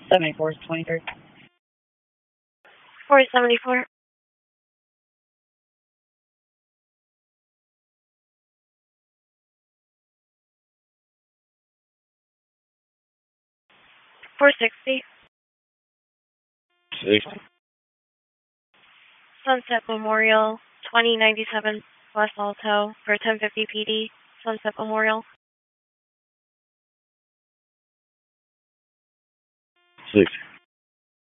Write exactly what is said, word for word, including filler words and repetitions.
seventy-four is twenty-third. four seventy-four. four sixty. Six. Sunset Memorial, twenty ninety-seven West Alto for ten fifty P D. Sunset Memorial. Six.